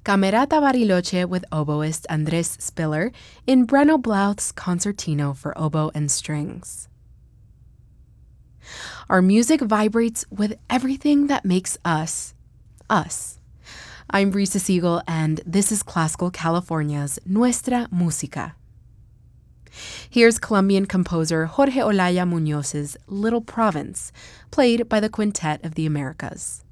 Camerata Bariloche with oboist Andres Spiller in Breno Blauth's Concertino for Oboe and Strings. Our music vibrates with everything that makes us, us. I'm Brisa Siegel, and this is Classical California's Nuestra Música. Here's Colombian composer Jorge Olaya Muñoz's Little Province, played by the Quintet of the Americas.